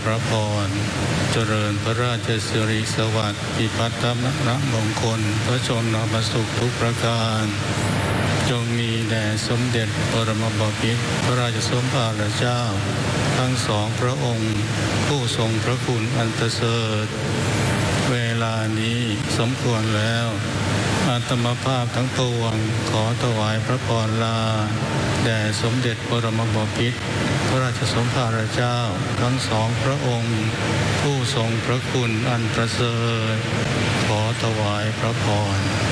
พระพรเจริญพระราชสิริสวัสดิ์พิพัฒนมงคลพระชนมสุขทุกประการจงมีแด่สมเด็จบรมบพิตรพระราชสมภารเจ้าทั้งสองพระองค์ผู้ทรงพระคุณอันประเสริฐเวลานี้สมควรแล้วอาตมาภาพทั้งปวงขอถวายพระพรลาแด่สมเด็จบรมบพิตรพระราชสมภารเจ้าทั้งสองพระองค์ผู้ทรงพระคุณอันประเสริฐขอถวายพระพร